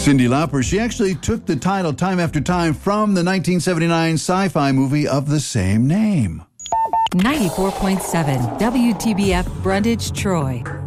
Cyndi Lauper, she actually took the title time after time from the 1979 sci-fi movie of the same name. 94.7 WTBF Brundage, Troy.